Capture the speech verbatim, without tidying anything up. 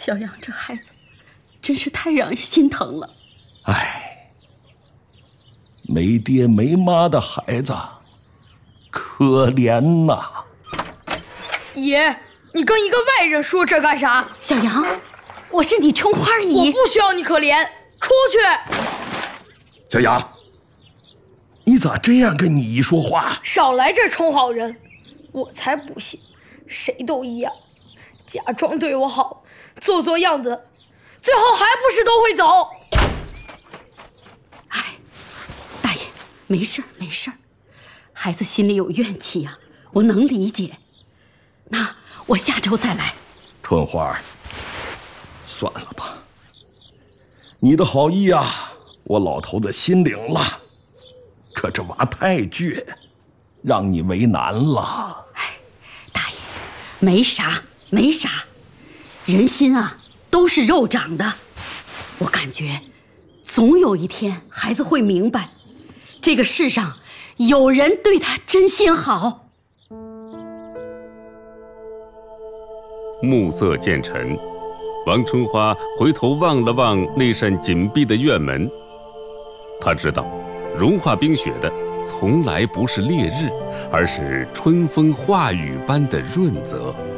小杨这孩子真是太让人心疼了。 哎，没爹没妈的孩子，可怜呐！ 爷，你跟一个外人说这干啥？ 小杨，我是你春花姨， 我不需要你可怜，出去！ 小杨，你咋这样跟你姨说话？ 少来这充好人，我才不信，谁都一样，假装对我好，做做样子，最后还不是都会走？ 哎，大爷，没事儿没事儿，孩子心里有怨气呀、啊，我能理解。那我下周再来。 春花，算了吧，你的好意啊，我老头子心领了，可这娃太倔，让你为难了。 哎，大爷，没啥没啥，人心啊都是肉长的，我感觉总有一天孩子会明白，这个世上有人对他真心好。 暮色渐沉，王春花回头望了望那扇紧闭的院门，她知道融化冰雪的从来不是烈日，而是春风化雨般的润泽。